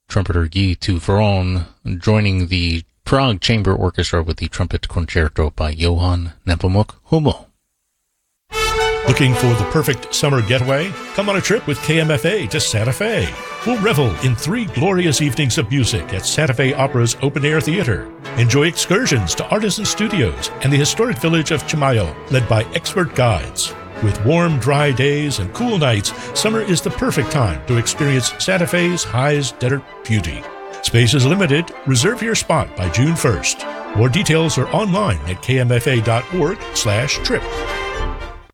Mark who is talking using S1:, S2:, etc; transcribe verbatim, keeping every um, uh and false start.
S1: trumpeter Guy Tuvron joining the Prague Chamber Orchestra with the Trumpet Concerto by Johann Nepomuk Hummel.
S2: Looking for the perfect summer getaway? Come on a trip with K M F A to Santa Fe. We'll revel in three glorious evenings of music at Santa Fe Opera's open-air theater. Enjoy excursions to Artisan Studios and the historic village of Chimayo, led by expert guides. With warm, dry days and cool nights, summer is the perfect time to experience Santa Fe's highest desert beauty. Space is limited. Reserve your spot by June first. More details are online at k m f a dot org slash trip.